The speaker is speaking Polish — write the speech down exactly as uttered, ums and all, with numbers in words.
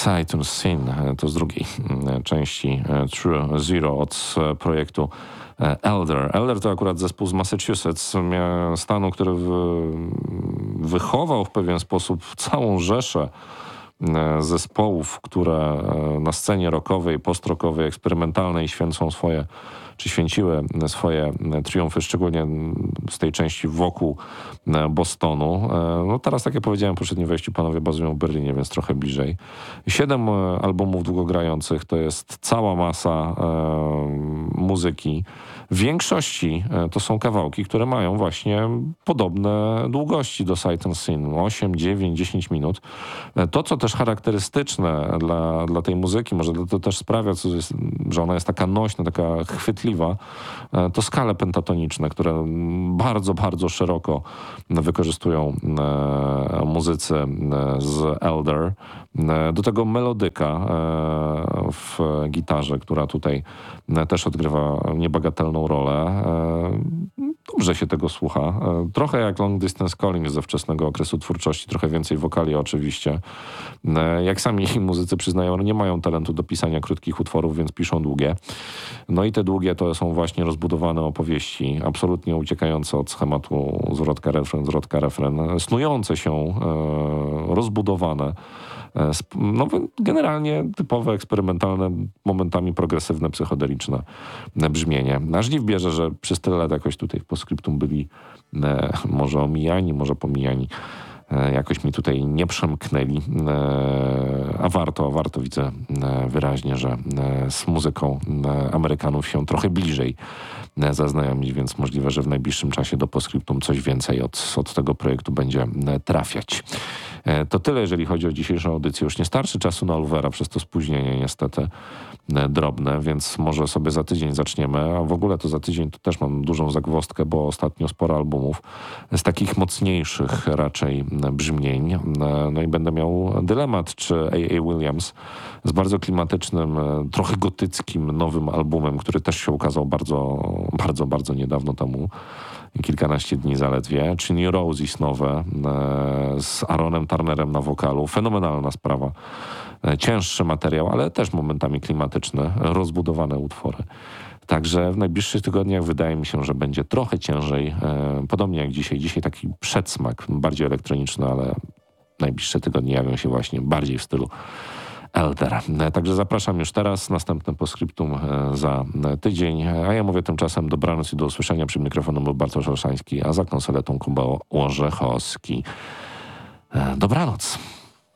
Sight Unseen, to z drugiej części True Zero od projektu Elder. Elder to akurat zespół z Massachusetts, stanu, który wychował w pewien sposób całą rzeszę zespołów, które na scenie rockowej, post-rockowej, eksperymentalnej święcą swoje, czy święciły swoje triumfy, szczególnie z tej części wokół Bostonu. No teraz, tak jak powiedziałem w poprzednim wejściu, panowie bazują w Berlinie, więc trochę bliżej. Siedem albumów długogrających to jest cała masa e, muzyki. W większości to są kawałki, które mają właśnie podobne długości do Sight Unseen, osiem, dziewięć, dziesięć minut. To, co też charakterystyczne dla, dla tej muzyki, może to też sprawia, co jest, że ona jest taka nośna, taka chwytliwa, to skale pentatoniczne, które bardzo, bardzo szeroko wykorzystują muzycy z Elder. Do tego melodyka w gitarze, która tutaj też odgrywa niebagatelną rolę. Dobrze się tego słucha. Trochę jak Long Distance Calling ze wczesnego okresu twórczości, trochę więcej wokali oczywiście. Jak sami muzycy przyznają, nie mają talentu do pisania krótkich utworów, więc piszą długie. No i te długie to są właśnie rozbudowane opowieści, absolutnie uciekające od schematu zwrotka, refren, zwrotka, refren, snujące się, rozbudowane. No, generalnie typowe, eksperymentalne, momentami progresywne, psychodeliczne brzmienie. Aż dziw bierze, że przez tyle lat jakoś tutaj w postscriptum byli e, może omijani, może pomijani. E, jakoś mi tutaj nie przemknęli. E, a warto, warto widzę e, wyraźnie, że e, z muzyką e, Amerykanów się trochę bliżej e, zaznajomić, więc możliwe, że w najbliższym czasie do postscriptum coś więcej od, od tego projektu będzie e, trafiać. To tyle, jeżeli chodzi o dzisiejszą audycję. Już nie starczy czasu na Olvera przez to spóźnienie niestety drobne, więc może sobie za tydzień zaczniemy. A w ogóle to za tydzień to też mam dużą zagwozdkę, bo ostatnio sporo albumów z takich mocniejszych raczej brzmień. No i będę miał dylemat, czy A A. Williams z bardzo klimatycznym, trochę gotyckim nowym albumem, który też się ukazał bardzo, bardzo, bardzo niedawno temu, kilkanaście dni zaledwie, czy New Roses nowe e, z Aaronem Turnerem na wokalu. Fenomenalna sprawa. E, cięższy materiał, ale też momentami klimatyczny, rozbudowane utwory. Także w najbliższych tygodniach wydaje mi się, że będzie trochę ciężej. E, podobnie jak dzisiaj. Dzisiaj taki przedsmak, bardziej elektroniczny, ale najbliższe tygodnie jawią się właśnie bardziej w stylu Elder. Także zapraszam już teraz. Następne postscriptum za tydzień. A ja mówię tymczasem dobranoc i do usłyszenia. Przy mikrofonem był Bartosz Olszański, a za konsoletą Kuba Orzechowski. Dobranoc.